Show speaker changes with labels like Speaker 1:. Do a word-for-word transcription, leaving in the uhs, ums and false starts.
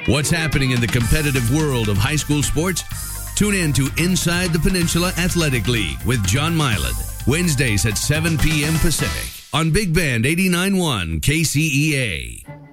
Speaker 1: What's happening in the competitive world of high school sports? Tune in to Inside the Peninsula Athletic League with John Milan, Wednesdays at seven p.m. Pacific on Big Band eighty-nine point one K C E A.